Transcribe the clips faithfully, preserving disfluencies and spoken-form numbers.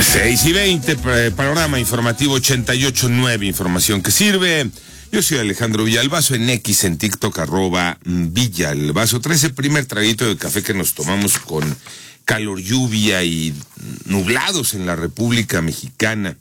seis y veinte, panorama informativo ochenta y ocho punto nueve, información que sirve. Yo soy Alejandro Villalbazo, en X, en TikTok, arroba Villalbazo. Traes el primer traguito de café que nos tomamos con calor, lluvia y nublados en la República Mexicana.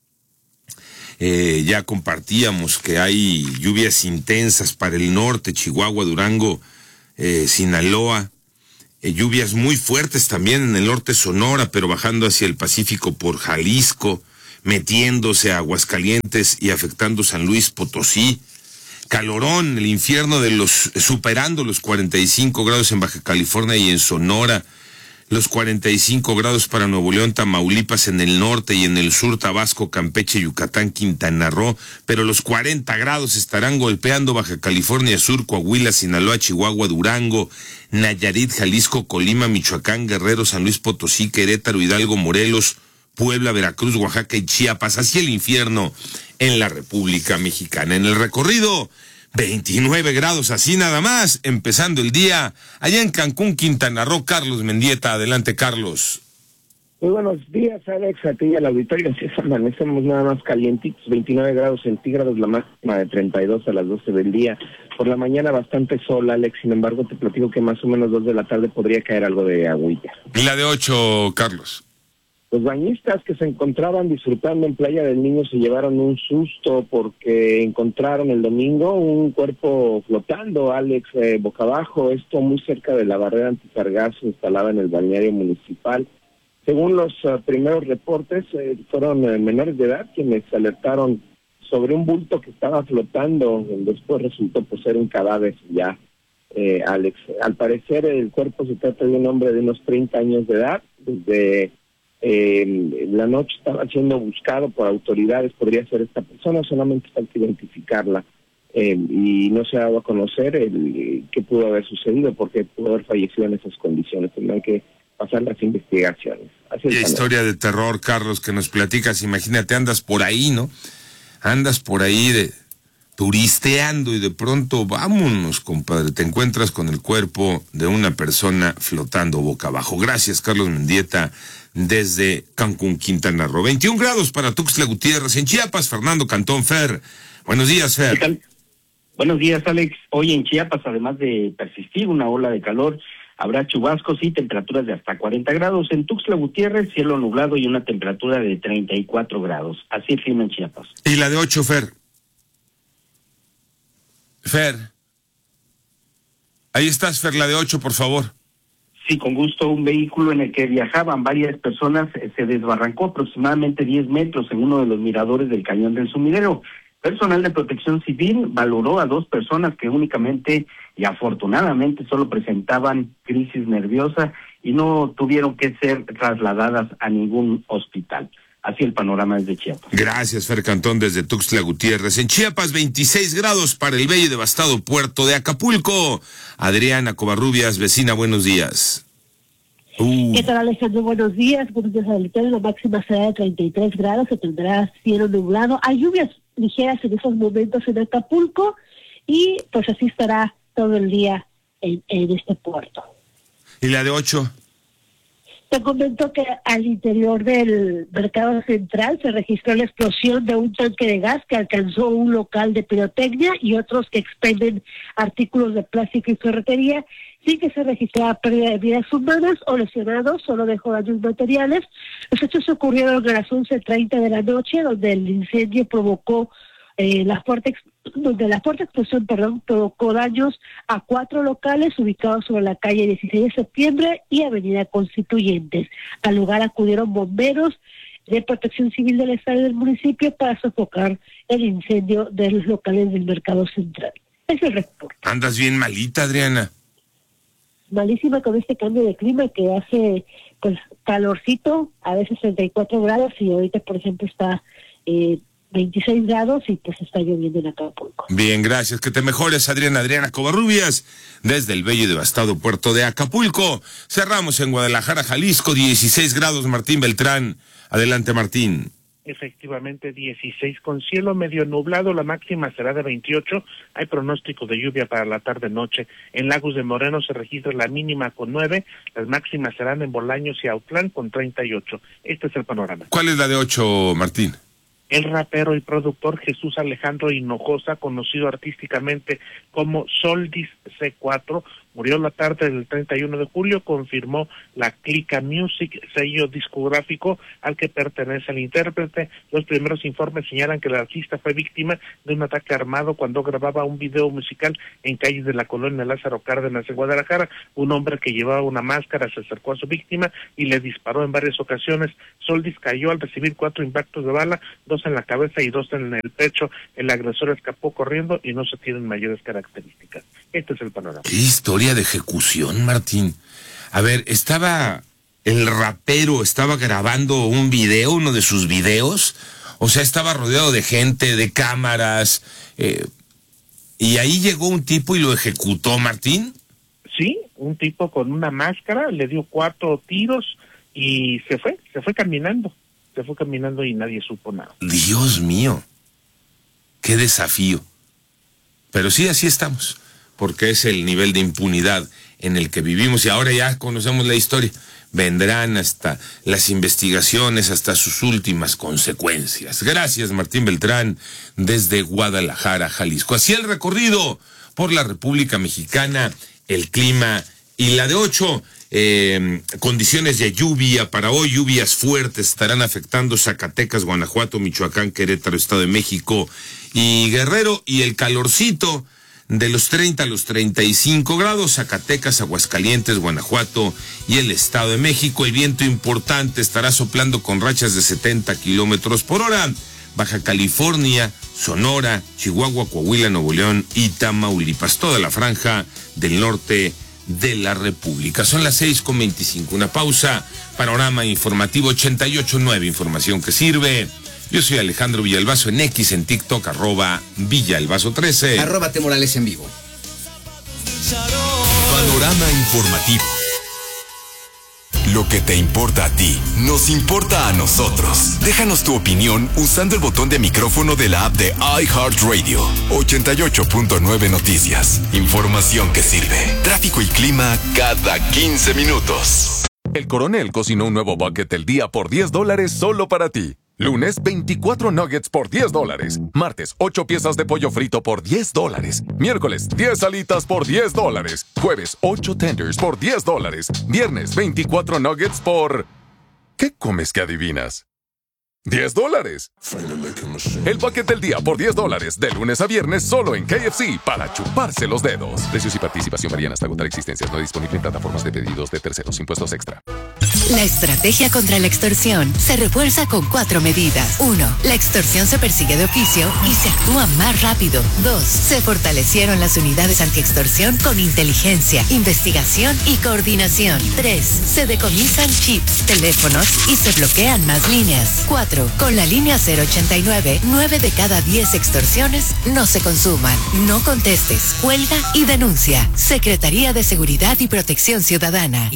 Eh, ya compartíamos que hay lluvias intensas para el norte, Chihuahua, Durango, eh, Sinaloa. Eh, lluvias muy fuertes también en el norte Sonora, pero bajando hacia el Pacífico por Jalisco, metiéndose a Aguascalientes y afectando San Luis Potosí. Calorón, el infierno de los, superando los cuarenta y cinco grados en Baja California y en Sonora, los cuarenta y cinco grados para Nuevo León, Tamaulipas en el norte y en el sur, Tabasco, Campeche, Yucatán, Quintana Roo, pero los cuarenta grados estarán golpeando Baja California Sur, Coahuila, Sinaloa, Chihuahua, Durango, Nayarit, Jalisco, Colima, Michoacán, Guerrero, San Luis Potosí, Querétaro, Hidalgo, Morelos, Puebla, Veracruz, Oaxaca y Chiapas, hacia el infierno en la República Mexicana. En el recorrido, veintinueve grados, así nada más, empezando el día allá en Cancún, Quintana Roo. Carlos Mendieta, adelante, Carlos. Muy buenos días, Alex, a ti y al auditorio. Así es, amanecemos nada más calientitos, veintinueve grados centígrados, la máxima de treinta y dos a las doce del día. Por la mañana bastante sol, Alex, sin embargo te platico que más o menos dos de la tarde podría caer algo de agüilla. ¿Y la de ocho, Carlos? Los bañistas que se encontraban disfrutando en Playa del Niño se llevaron un susto porque encontraron el domingo un cuerpo flotando, Alex, eh, boca abajo, esto muy cerca de la barrera antisargazo instalada en el balneario municipal. Según los uh, primeros reportes, eh, fueron eh, menores de edad quienes alertaron sobre un bulto que estaba flotando, después resultó por ser un cadáver ya, eh, Alex. Al parecer el cuerpo se trata de un hombre de unos treinta años de edad, desde Eh, la noche estaba siendo buscado por autoridades, podría ser esta persona, solamente falta identificarla, eh, y no se ha dado a conocer el qué pudo haber sucedido, porque pudo haber fallecido en esas condiciones. Tendrán que pasar las investigaciones. Así Qué historia de terror, Carlos, que nos platicas. Imagínate, andas por ahí, ¿no? Andas por ahí de turisteando y de pronto, vámonos, compadre, te encuentras con el cuerpo de una persona flotando boca abajo. Gracias, Carlos Mendieta, desde Cancún, Quintana Roo. veintiún grados para Tuxtla Gutiérrez. En Chiapas, Fernando Cantón. Fer, buenos días, Fer. ¿Qué tal? Buenos días, Alex. Hoy en Chiapas, además de persistir una ola de calor, habrá chubascos y temperaturas de hasta cuarenta grados. En Tuxtla Gutiérrez, cielo nublado y una temperatura de treinta y cuatro grados. Así el clima en Chiapas. ¿Y la de ocho, Fer? Fer. Ahí estás, Fer, la de ocho, por favor. Sí, con gusto. Un vehículo en el que viajaban varias personas se desbarrancó aproximadamente diez metros en uno de los miradores del Cañón del Sumidero. Personal de Protección Civil valoró a dos personas que únicamente y afortunadamente solo presentaban crisis nerviosa y no tuvieron que ser trasladadas a ningún hospital. Así el panorama desde Chiapas. Gracias, Fer Cantón, desde Tuxtla Gutiérrez. En Chiapas, veintiséis grados para el bello y devastado puerto de Acapulco. Adriana Covarrubias, vecina, buenos días. Uh. ¿Qué tal, Alejandro? Buenos días. Buenos días, Alejandro. La máxima será de treinta y tres grados, se tendrá cielo nublado. Hay lluvias ligeras en esos momentos en Acapulco y pues así estará todo el día en, en este puerto. ¿Y la de ocho? Te comento que al interior del mercado central se registró la explosión de un tanque de gas que alcanzó un local de pirotecnia y otros que expenden artículos de plástico y ferretería, sin que se registrara pérdida de vidas humanas o lesionados, solo dejó daños materiales. Los hechos ocurrieron a las once treinta de la noche, donde el incendio provocó eh, la fuerte donde la fuerte explosión, perdón, provocó daños a cuatro locales ubicados sobre la calle dieciséis de septiembre y avenida Constituyentes. Al lugar acudieron bomberos de Protección Civil del Estado y del municipio para sofocar el incendio de los locales del mercado central. Es el reporte. Andas bien malita, Adriana. Malísima con este cambio de clima que hace pues calorcito, a veces treinta y cuatro grados, y ahorita por ejemplo está eh, veintiséis grados y pues está lloviendo en Acapulco. Bien, gracias. Que te mejores, Adriana. Adriana Covarrubias, desde el bello y devastado puerto de Acapulco. Cerramos en Guadalajara, Jalisco, dieciséis grados, Martín Beltrán. Adelante, Martín. efectivamente dieciséis, con cielo medio nublado, la máxima será de veintiocho, hay pronóstico de lluvia para la tarde-noche. En Lagos de Moreno se registra la mínima con nueve, las máximas serán en Bolaños y Autlán con treinta y ocho. Este es el panorama. ¿Cuál es la de ocho, Martín? El rapero y productor Jesús Alejandro Hinojosa, conocido artísticamente como Soldis C cuatro, murió la tarde del treinta y uno de julio, confirmó la Clica Music, sello discográfico al que pertenece el intérprete. Los primeros informes señalan que el artista fue víctima de un ataque armado cuando grababa un video musical en calles de la colonia Lázaro Cárdenas en Guadalajara. Un hombre que llevaba una máscara se acercó a su víctima y le disparó en varias ocasiones. Soldis cayó al recibir cuatro impactos de bala, dos en la cabeza y dos en el pecho. El agresor escapó corriendo y no se tienen mayores características. Este es el panorama. ¿Qué historia de ejecución, Martín? A ver, estaba el rapero, estaba grabando un video, uno de sus videos, o sea, estaba rodeado de gente, de cámaras, eh, y ahí llegó un tipo y lo ejecutó, Martín. Sí, un tipo con una máscara, le dio cuatro tiros y se fue, se fue caminando, se fue caminando y nadie supo nada. Dios mío, qué desafío. Pero sí, así estamos, porque es el nivel de impunidad en el que vivimos y ahora ya conocemos la historia. Vendrán hasta las investigaciones, hasta sus últimas consecuencias. Gracias, Martín Beltrán, desde Guadalajara, Jalisco. Así el recorrido por la República Mexicana, el clima y la de ocho, eh, condiciones de lluvia para hoy, lluvias fuertes estarán afectando Zacatecas, Guanajuato, Michoacán, Querétaro, Estado de México y Guerrero, y el calorcito de los treinta a los treinta y cinco grados, Zacatecas, Aguascalientes, Guanajuato y el Estado de México. El viento importante estará soplando con rachas de setenta kilómetros por hora. Baja California, Sonora, Chihuahua, Coahuila, Nuevo León y Tamaulipas, toda la franja del norte de la República. Son las seis con veinticinco, una pausa. Panorama informativo ochenta y ocho punto nueve, información que sirve. Yo soy Alejandro Villalbazo en X, en TikTok, arroba Villalbazo trece. Arroba T Morales en vivo. Panorama informativo. Lo que te importa a ti, nos importa a nosotros. Déjanos tu opinión usando el botón de micrófono de la app de iHeartRadio. ochenta y ocho punto nueve Noticias. Información que sirve. Tráfico y clima cada quince minutos. El Coronel cocinó un nuevo bucket del día por diez dólares solo para ti. Lunes, veinticuatro nuggets por diez dólares. Martes, ocho piezas de pollo frito por diez dólares. Miércoles, diez alitas por diez dólares. Jueves, ocho tenders por diez dólares. Viernes, veinticuatro nuggets por... ¿Qué comes que adivinas? diez dólares. El bucket del día por diez dólares, de lunes a viernes solo en K F C, para chuparse los dedos. Precios y participación varían hasta agotar existencias. No disponible en plataformas de pedidos de terceros. Impuestos extra. La estrategia contra la extorsión se refuerza con cuatro medidas. Uno, la extorsión se persigue de oficio y se actúa más rápido. Dos, se fortalecieron las unidades antiextorsión con inteligencia, investigación y coordinación. Tres, se decomisan chips, teléfonos y se bloquean más líneas. Cuatro, con la línea cero ochenta y nueve, nueve de cada diez extorsiones no se consuman. No contestes, cuelga y denuncia. Secretaría de Seguridad y Protección Ciudadana.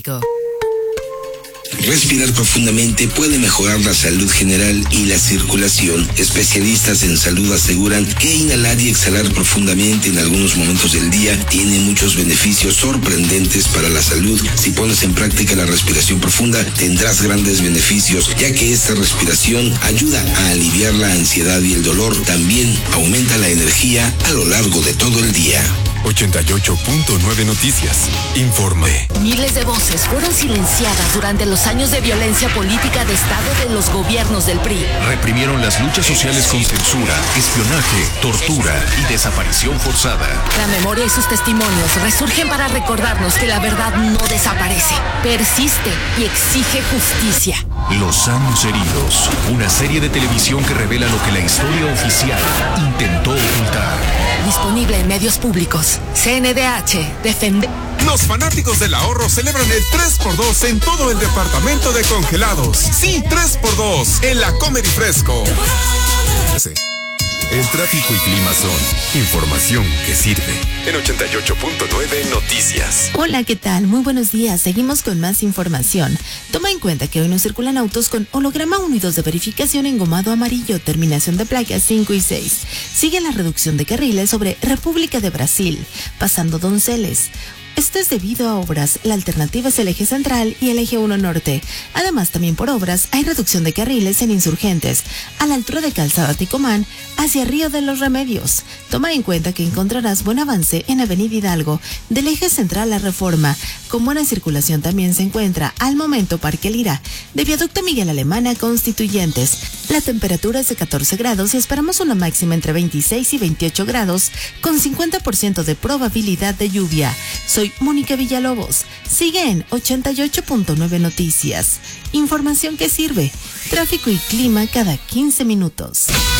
Respirar profundamente puede mejorar la salud general y la circulación. Especialistas en salud aseguran que inhalar y exhalar profundamente en algunos momentos del día tiene muchos beneficios sorprendentes para la salud. Si pones en práctica la respiración profunda, tendrás grandes beneficios, ya que esta respiración ayuda a aliviar la ansiedad y el dolor. También aumenta la energía a lo largo de todo el día. ochenta y ocho punto nueve Noticias. Informe. Miles de voces fueron silenciadas durante los años de violencia política de Estado de los gobiernos del P R I. Reprimieron las luchas sociales con censura, espionaje, tortura y desaparición forzada. La memoria y sus testimonios resurgen para recordarnos que la verdad no desaparece, persiste y exige justicia. Los años heridos, una serie de televisión que revela lo que la historia oficial intentó ocultar. Disponible en medios públicos. C N D H, defende. Los fanáticos del ahorro celebran el tres por dos en todo el departamento de congelados. Sí, tres por dos en la Comer y Fresco. El tráfico y clima son información que sirve. En ochenta y ocho punto nueve Noticias. Hola, ¿qué tal? Muy buenos días. Seguimos con más información. Toma en cuenta que hoy no circulan autos con holograma uno y dos de verificación engomado amarillo, terminación de placas cinco y seis. Sigue la reducción de carriles sobre República de Brasil, pasando Donceles. Esto es debido a obras. La alternativa es el eje central y el eje uno norte. Además, también por obras, hay reducción de carriles en Insurgentes, a la altura de Calzada Ticomán, hacia Río de los Remedios. Toma en cuenta que encontrarás buen avance en Avenida Hidalgo, del eje central a Reforma. Con buena circulación también se encuentra, al momento, Parque Lira, de Viaducto Miguel Alemán a Constituyentes. La temperatura es de catorce grados y esperamos una máxima entre veintiséis y veintiocho grados, con cincuenta por ciento de probabilidad de lluvia. Soy Mónica Villalobos. Sigue en ochenta y ocho punto nueve Noticias. Información que sirve. Tráfico y clima cada quince minutos.